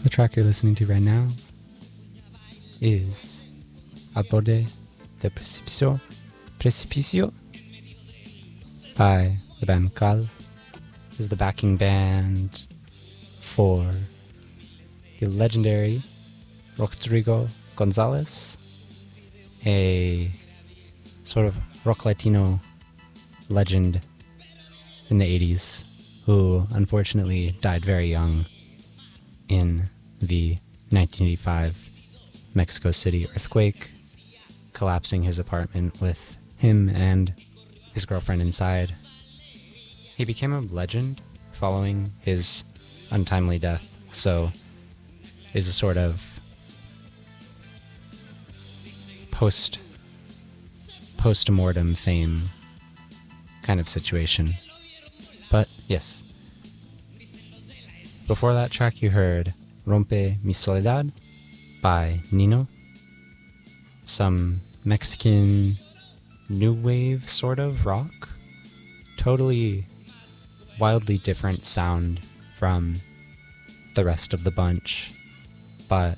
The track you're listening to right now is Al Borde de Precipicio by the band Cal. This is the backing band for the legendary Rodrigo Gonzalez, a sort of rock Latino legend in the 80s who unfortunately died very young in the 1985 Mexico City earthquake, collapsing his apartment with him and his girlfriend inside. He became a legend following his untimely death, so is a sort of post-mortem fame kind of situation. But yes, before that track you heard Rompe Mi Soledad by Nino, some Mexican new wave sort of rock, totally wildly different sound from the rest of the bunch, but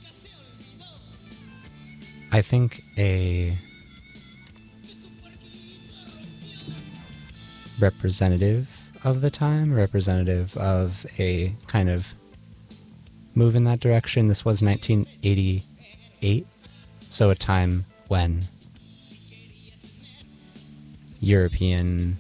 I think a representative of the time, representative of a kind of move in that direction. This was 1988, so a time when European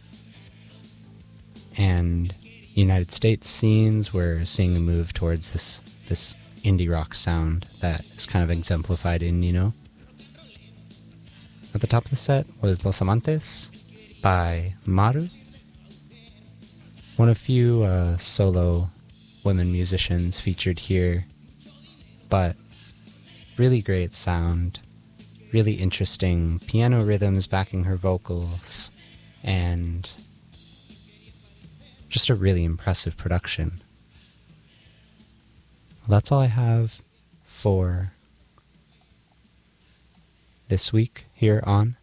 and United States scenes were seeing a move towards this indie rock sound that is kind of exemplified in Nino. At the top of the set was Los Amantes by Maru, one of few solo women musicians featured here, but really great sound, really interesting piano rhythms backing her vocals, and just a really impressive production. Well, that's all I have for this week here on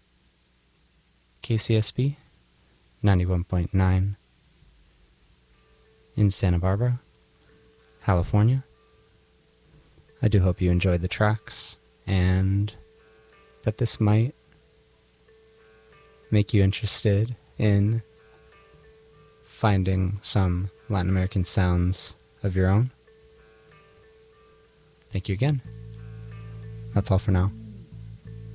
KCSB 91.9 in Santa Barbara, California. I do hope you enjoyed the tracks and that this might make you interested in finding some Latin American sounds of your own. Thank you again. That's all for now.